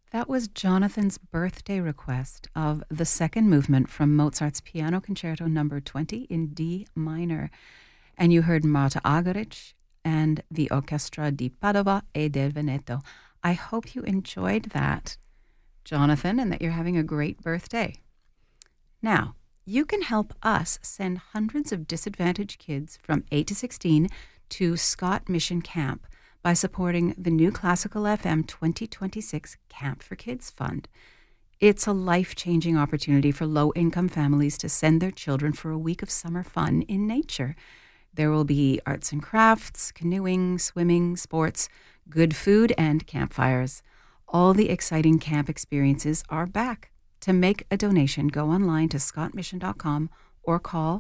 That was Jonathan's birthday request of the second movement from Mozart's Piano Concerto No. 20 in D minor. And you heard Marta Argerich and the Orchestra di Padova e del Veneto. I hope you enjoyed that, Jonathan, and that you're having a great birthday. Now, you can help us send hundreds of disadvantaged kids from 8 to 16 to Scott Mission Camp by supporting the New Classical FM 2026 Camp for Kids Fund. It's a life-changing opportunity for low-income families to send their children for a week of summer fun in nature. There will be arts and crafts, canoeing, swimming, sports, good food, and campfires. All the exciting camp experiences are back. To make a donation, go online to scottmission.com or call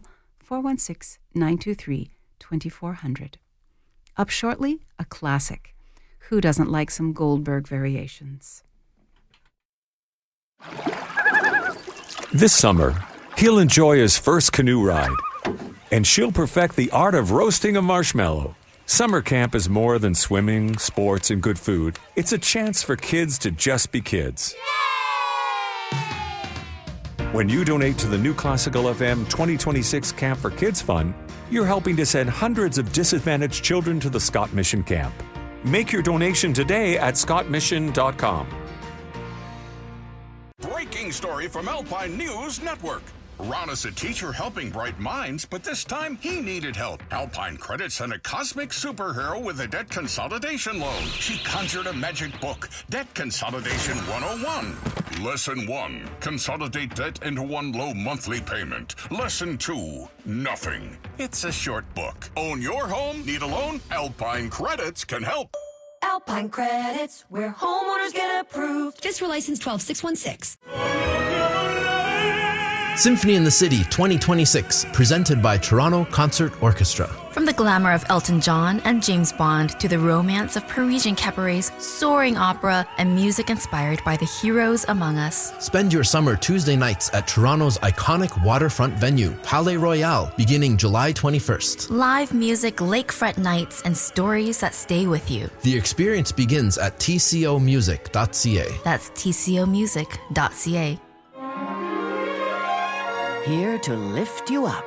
416-923-2400. Up shortly, a classic. Who doesn't like some Goldberg variations? This summer, he'll enjoy his first canoe ride, and she'll perfect the art of roasting a marshmallow. Summer camp is more than swimming, sports, and good food. It's a chance for kids to just be kids. When you donate to the New Classical FM 2026 Camp for Kids Fund, you're helping to send hundreds of disadvantaged children to the Scott Mission Camp. Make your donation today at scottmission.com. Breaking story from Alpine News Network. Ron is a teacher helping bright minds, but this time he needed help. Alpine Credit sent a cosmic superhero with a debt consolidation loan. She conjured a magic book, Debt Consolidation 101. Lesson 1, consolidate debt into one low monthly payment. Lesson 2, nothing. It's a short book. Own your home? Need a loan? Alpine Credits can help. Alpine Credits, where homeowners get approved. FSRA license 12616. Symphony in the City 2026, presented by Toronto Concert Orchestra. From the glamour of Elton John and James Bond to the romance of Parisian cabarets, soaring opera, and music inspired by the heroes among us. Spend your summer Tuesday nights at Toronto's iconic waterfront venue, Palais Royal, beginning July 21st. Live music, lakefront nights, and stories that stay with you. The experience begins at tcomusic.ca. That's tcomusic.ca. Here to lift you up.